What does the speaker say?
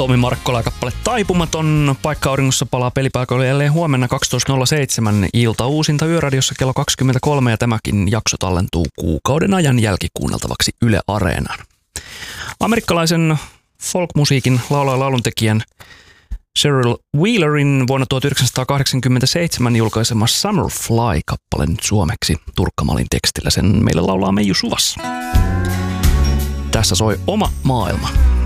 Tomi Markkola ja kappale Taipumaton. Paikka auringossa palaa pelipaikoille jälleen huomenna 12.07 ilta uusinta Yöradiossa kello 23 ja tämäkin jakso tallentuu kuukauden ajan jälkikuunneltavaksi Yle Areenaan. Amerikkalaisen folkmusiikin lauluntekijän Cheryl Wheelerin vuonna 1987 julkaisema Summer Fly-kappale nyt suomeksi Turkka-Malin tekstillä. Sen meille laulaa Meiju Suvas. Tässä soi Oma maailma.